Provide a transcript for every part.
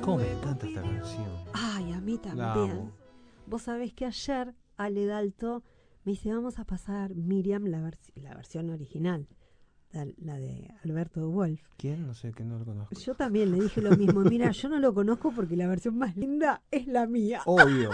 ¿Cómo me encanta esta canción? Ay, a mí La también. amo. Vos sabés que ayer Ale Dalto me dice, vamos a pasar Miriam, la versión original, la de Alberto Wolf. ¿Quién? No sé, que no lo conozco. Yo también le dije lo mismo. Mira, yo no lo conozco porque la versión más linda es la mía. Obvio.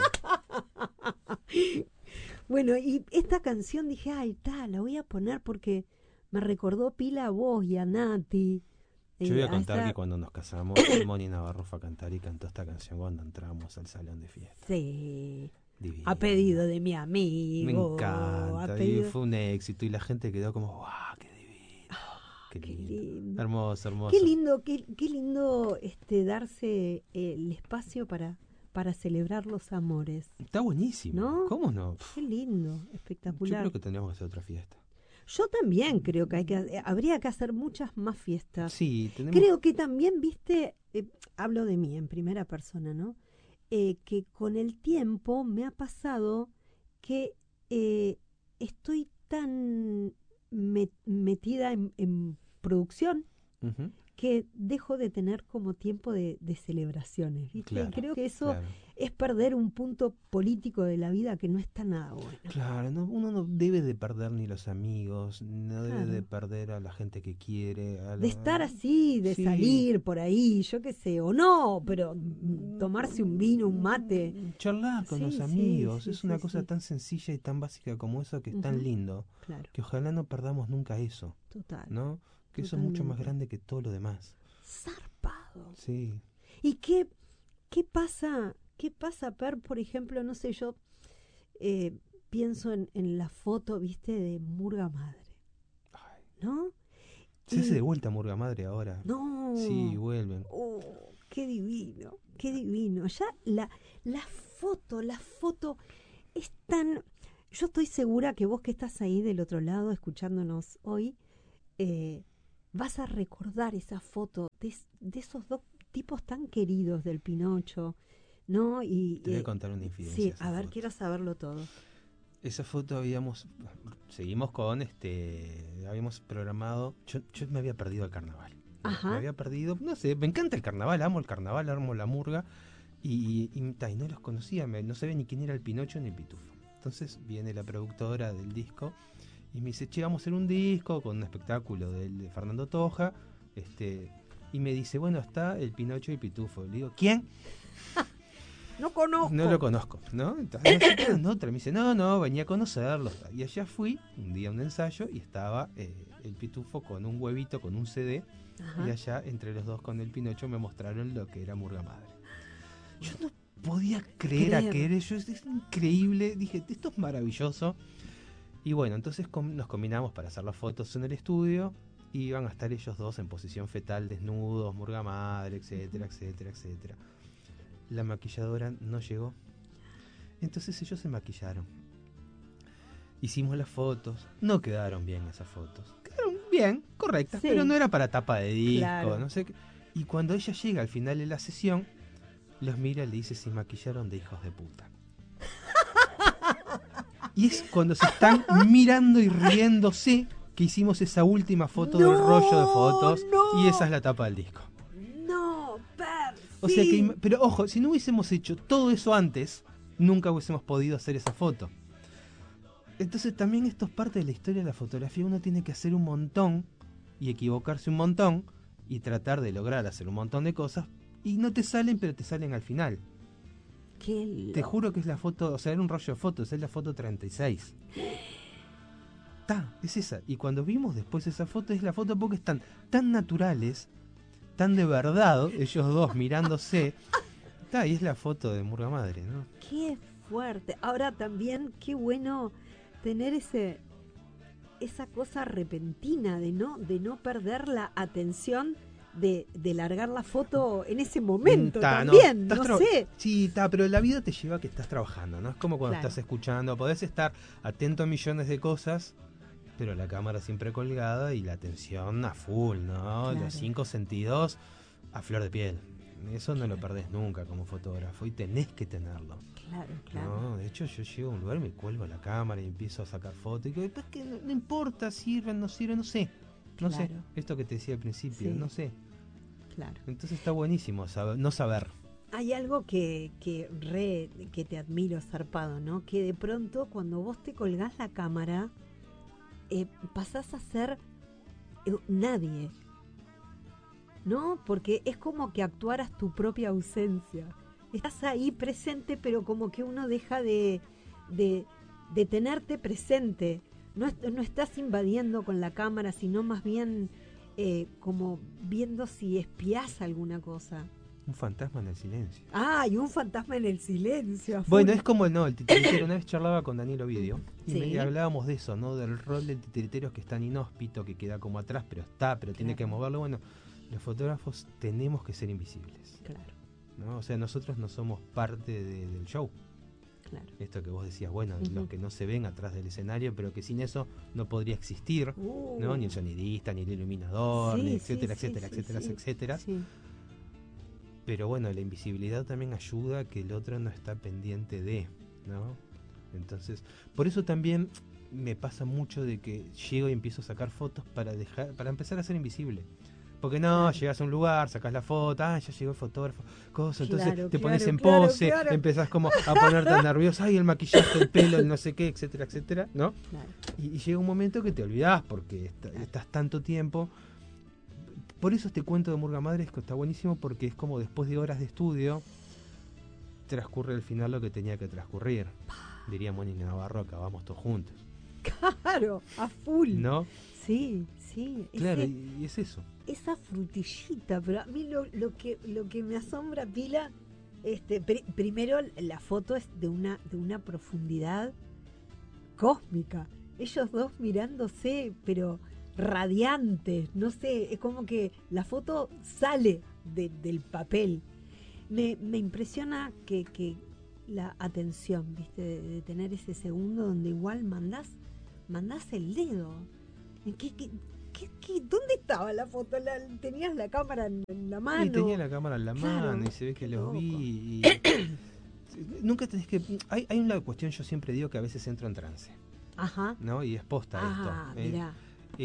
Bueno, y esta canción dije, ay, la voy a poner porque me recordó pila a vos y a Nati. Yo voy a contar que cuando nos casamos, Moni Navarro fue a cantar y cantó esta canción cuando entramos al salón de fiesta. Sí. Divino. A pedido de mi Me amigo. encanta. Y fue un éxito y la gente quedó como, ¡wow! ¡Qué divino! Qué Qué lindo. lindo. Hermoso, hermoso. Qué lindo darse el espacio para celebrar los amores. Está buenísimo. ¿No? ¿Cómo no? Qué lindo, Yo espectacular. creo que tendríamos que hacer otra fiesta. Yo también creo que habría que hacer muchas más fiestas. Sí, tenemos... Creo que también, viste, hablo de mí en primera persona, ¿no? Que con el tiempo me ha pasado que estoy tan metida en producción Ujú. que dejo de tener como tiempo de celebraciones, ¿viste? Claro, Y creo que eso claro. es perder un punto político de la vida que no está nada bueno. Claro, uno no debe de perder ni los amigos, no debe Claro. de perder a la gente que quiere. De estar así, de Sí. salir por ahí, yo qué sé, o no, pero tomarse un vino, un mate. Charlar con Sí, los sí, amigos, sí, es una sí, cosa sí. tan sencilla y tan básica como eso que es tan Ujú. lindo, Claro, que ojalá no perdamos nunca eso, total. ¿no? Que eso es mucho más Totalmente. grande que todo lo demás. Zarpado. Sí. ¿Y qué pasa? ¿Qué pasa, Per? Por ejemplo, no sé, yo pienso en la foto, viste, de Murga Madre, Ay. ¿no? Se hace de vuelta Murga Madre ahora. No. Sí, vuelven. Oh, qué divino, qué divino. Ya la foto es tan... Yo estoy segura que vos que estás ahí del otro lado escuchándonos hoy, vas a recordar esa foto de esos dos tipos tan queridos del Pinocho, ¿no? Y Te voy a contar una infidencia. sí, esa a ver, foto. quiero saberlo todo. Esa foto seguimos con habíamos programado, yo me había perdido el carnaval. Ajá. Me había perdido, no sé, me encanta el carnaval, amo el carnaval, amo la murga y no los conocía, no sabía ni quién era el Pinocho ni el Pitufo. Entonces viene la productora del disco y me dice, che, vamos a hacer un disco con un espectáculo de Fernando Toja, y me dice, bueno, está el Pinocho y el Pitufo. Le digo, ¿quién? No conozco. No lo conozco, ¿no? Entonces, otra me dice, no, venía a conocerlos. Y allá fui, un día a un ensayo, y estaba el Pitufo con un huevito, con un CD, Ajá. y allá, entre los dos con el Pinocho, me mostraron lo que era Murga Madre. Yo no podía creer aquello, es increíble, dije, esto es maravilloso. Y bueno, entonces nos combinamos para hacer las fotos en el estudio, y iban a estar ellos dos en posición fetal, desnudos, Murga Madre, etcétera, etcétera, etcétera. La maquilladora no llegó. Entonces ellos se maquillaron. Hicimos las fotos. No quedaron bien esas fotos. Quedaron bien, correctas, Sí. pero no era para tapa de disco, Claro. no sé qué. Y cuando ella llega al final de la sesión, los mira y le dice, se maquillaron de hijos de puta. Y es cuando se están mirando y riéndose que hicimos esa última foto del rollo de fotos. No. Y esa es la tapa del disco. No, Per. O sí. sea que, pero ojo, si no hubiésemos hecho todo eso antes, nunca hubiésemos podido hacer esa foto. Entonces también esto es parte de la historia de la fotografía. Uno tiene que hacer un montón y equivocarse un montón y tratar de lograr hacer un montón de cosas y no te salen, pero te salen al final. Qué loco. Te juro que es la foto, o sea, era un rollo de fotos, es la foto 36. Es esa. Y cuando vimos después esa foto, es la foto porque están tan naturales, tan de verdad, ellos dos mirándose. Y es la foto de Murga Madre, ¿no? Qué fuerte. Ahora también, qué bueno tener esa cosa repentina de no perder la atención de largar la foto en ese momento también, no sé. Sí, pero la vida te lleva a que estás trabajando, ¿no? Es como cuando Claro. estás escuchando, podés estar atento a millones de cosas, pero la cámara siempre colgada y la atención a full, ¿no? Claro. Los 5 sentidos a flor de piel. Eso no lo perdés nunca como fotógrafo y tenés que tenerlo. Claro. No, de hecho yo llego a un lugar, me cuelgo la cámara y empiezo a sacar fotos. Y digo, es que no importa, sirven, no sirven, no sé. No sé, Claro. esto que te decía al principio, Sí. no sé. Claro. Entonces está buenísimo no saber. Hay algo que te admiro zarpado, ¿no? Que de pronto cuando vos te colgás la cámara, pasás a ser nadie, ¿no? Porque es como que actuaras tu propia ausencia. Estás ahí presente, pero como que uno deja de tenerte presente. No estás invadiendo con la cámara, sino más bien como viendo si espías alguna cosa. Un fantasma en el silencio. Y un fantasma en el silencio. Bueno, es como el titiritero. Una vez charlaba con Daniel Ovidio y Sí. hablábamos de eso, ¿no? Del rol del titiritero, que es tan inhóspito, que queda como atrás, pero tiene que moverlo. Bueno, los fotógrafos tenemos que ser invisibles. Claro. ¿No? O sea, nosotros no somos parte del show. Claro. Esto que vos decías, bueno, los que no se ven atrás del escenario, pero que sin eso no podría existir, ¿no? Ni el sonidista, ni el iluminador, ni etcétera, etcétera. Sí. Pero bueno, la invisibilidad también ayuda a que el otro no está pendiente de, ¿no? Entonces, por eso también me pasa mucho de que llego y empiezo a sacar fotos para empezar a ser invisible. Porque llegas a un lugar, sacas la foto, ya llegó el fotógrafo, entonces te pones en pose, empezás como a ponerte nervioso, el maquillaje, el pelo, el no sé qué, etcétera, etcétera, ¿no? Claro. Y llega un momento que te olvidás porque estás tanto tiempo. Por eso este cuento de Murga Madre está buenísimo, porque es como después de horas de estudio transcurre al final lo que tenía que transcurrir. Diría Mónica Navarro, acabamos todos juntos. Claro, a full. ¿No? Sí. Claro, y es eso. Esa frutillita, pero a mí lo que me asombra, Pila, primero la foto es de una profundidad cósmica. Ellos dos mirándose, pero radiantes, no sé, es como que la foto sale del papel. Me impresiona que la atención, ¿viste? De tener ese segundo donde igual mandás el dedo. ¿Dónde estaba la foto? ¿Tenías la cámara en la mano? Sí, tenía la cámara en la mano y se ve que los vi. Nunca tenés que... Hay una cuestión, yo siempre digo que a veces entro en trance. Ajá. ¿No? Y es posta esto. Mirá.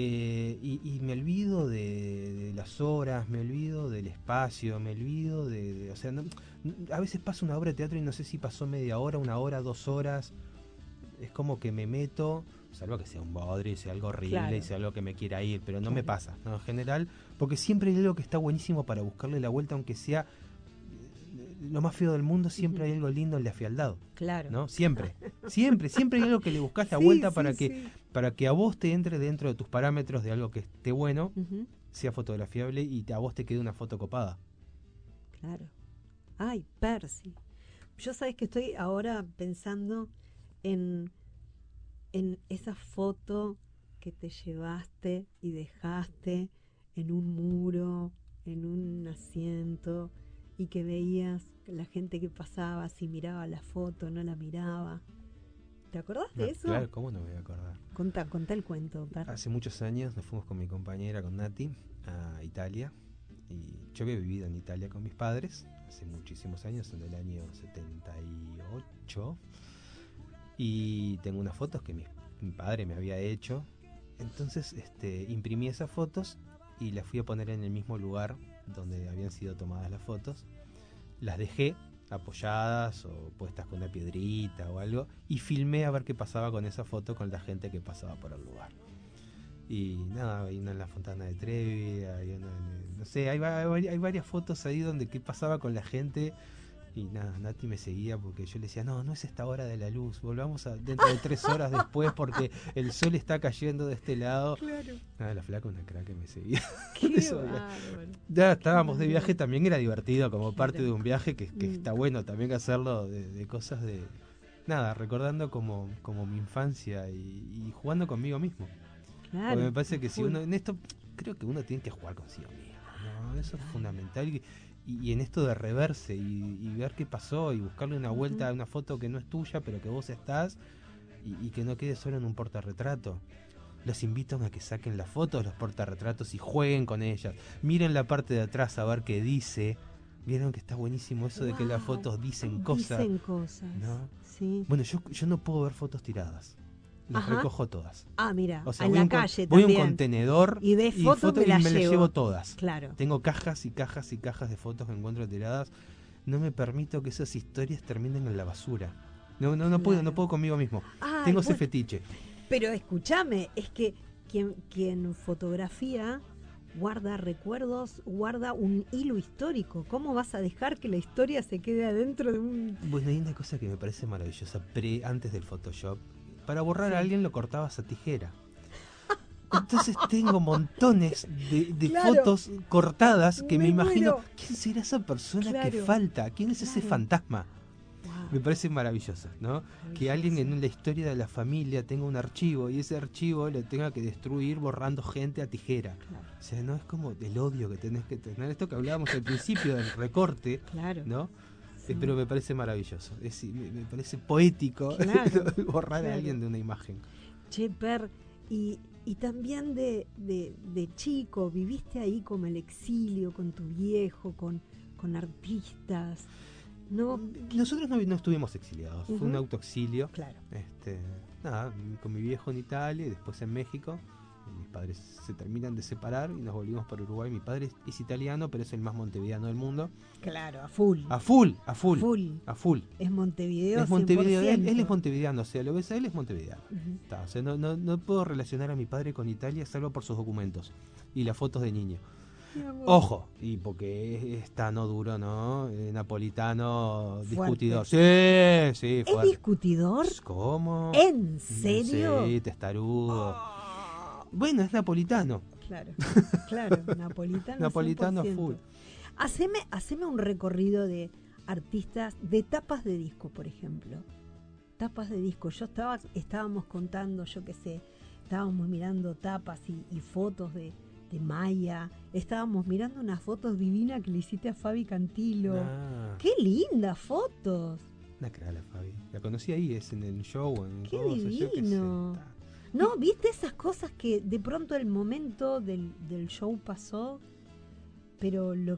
Y me olvido de las horas, me olvido del espacio, me olvido o sea, a veces pasa una obra de teatro y no sé si pasó media hora, 1 hora, 2 horas. Es como que me meto, salvo que sea un bodrio, sea algo horrible, y sea algo que me quiera ir, pero no me pasa, ¿no? En general, porque siempre hay algo que está buenísimo para buscarle la vuelta, aunque sea lo más feo del mundo, siempre hay algo lindo en la fealdad. Claro. ¿No? Siempre hay algo que le buscas la vuelta para que a vos te entre dentro de tus parámetros de algo que esté bueno, sea fotografiable y a vos te quede una foto copada. Claro. Ay, Percy. Yo sabes que estoy ahora pensando en esa foto que te llevaste y dejaste en un muro, en un asiento, y que veías la gente que pasaba, si miraba la foto, no la miraba. ¿Te acordás de eso? Claro, ¿cómo no me voy a acordar? Contá el cuento, Per. Hace muchos años nos fuimos con mi compañera, con Nati, a Italia. Y yo había vivido en Italia con mis padres hace muchísimos años, en el año 78. Y tengo unas fotos que mi padre me había hecho. Entonces imprimí esas fotos y las fui a poner en el mismo lugar donde habían sido tomadas las fotos. Las dejé apoyadas o puestas con una piedrita o algo, y filmé a ver qué pasaba con esa foto con la gente que pasaba por el lugar. Y nada, hay una en la Fontana de Trevi, hay una no sé, hay varias fotos ahí donde qué pasaba con la gente. Y nada, Nati me seguía porque yo le decía, no es esta hora de la luz, volvamos dentro de 3 horas después porque el sol está cayendo de este lado. Claro. Nada, la flaca, una crack que me seguía. Qué bárbaro. Ya estábamos de viaje, también era divertido como parte de un viaje que está bueno también hacerlo de cosas de... Nada, recordando como mi infancia y jugando conmigo mismo. Claro. Porque me parece que si uno, en esto, creo que uno tiene que jugar consigo mismo, ¿no? Eso es fundamental. Y en esto de reverse y ver qué pasó y buscarle una vuelta a una foto que no es tuya, pero que vos estás, y que no quede solo en un portarretrato. Los invito a que saquen las fotos, los portarretratos, y jueguen con ellas. Miren la parte de atrás a ver qué dice. Vieron que está buenísimo eso de que las fotos dicen cosas. Dicen cosas, ¿no? Sí. Bueno, yo no puedo ver fotos tiradas. Las recojo todas. Mira, o sea, en la calle voy también. a un contenedor y ves fotos y me las llevo todas. Claro. Tengo cajas y cajas y cajas de fotos que encuentro tiradas. no me permito que esas historias terminen en la basura. No Claro. puedo conmigo mismo. Ay, Tengo ese bueno, fetiche. pero escúchame, es que quien fotografía guarda recuerdos, guarda un hilo histórico. ¿Cómo vas a dejar que la historia se quede adentro de un...? Bueno, hay una cosa que me parece maravillosa, antes del Photoshop. Para borrar Sí. a alguien lo cortabas a tijera. Entonces tengo montones de Claro. fotos cortadas que me Me imagino, muero. ¿quién será esa persona que Claro. falta? ¿Quién es ese Claro. fantasma? Wow, Me parece maravilloso, ¿no? Que alguien en la historia de la familia tenga un archivo y ese archivo lo tenga que destruir borrando gente a tijera. claro, O sea, no es como el odio que tenés que tener. Esto que hablábamos al principio del recorte, claro. ¿no? Sí. Pero me parece maravilloso. Me parece poético Claro, borrar claro. a alguien de una imagen. Che, Per, y también de chico, viviste ahí como el exilio, con tu viejo, con artistas, ¿no? Nosotros no estuvimos exiliados, fue un Ujú. autoexilio. Claro. Nada, con mi viejo en Italia y después en México. Mis padres se terminan de separar y nos volvimos para Uruguay. Mi padre es italiano, pero es el más montevideano del mundo. Claro, a full. A full. Full. A full. Es Montevideo. Es Montevideo, 100%. él es montevideano, o sea, lo ves a él es montevideano. Ujú. O sea, no puedo relacionar a mi padre con Italia salvo por sus documentos y las fotos de niño. Mi amor. Ojo, y porque es tan duro, ¿no? Napolitano, Fuerte. discutidor. Sí, ¿Es fuerte. discutidor? ¿Cómo? ¿En serio? Sí, testarudo. Bueno, es napolitano. Claro, claro, napolitano. Napolitano 100%. full. Haceme un recorrido de artistas, de tapas de disco, por ejemplo. Tapas de disco. Estábamos contando, yo qué sé, estábamos mirando tapas y fotos de Maya. Estábamos mirando unas fotos divinas que le hiciste a Fabi Cantilo. Ah, ¡Qué lindas fotos! una crack la Fabi. La conocí ahí, es en el show, en ¡Qué cosas, yo qué sé. divino! ¿No? ¿Viste esas cosas que de pronto el momento del show pasó? Pero lo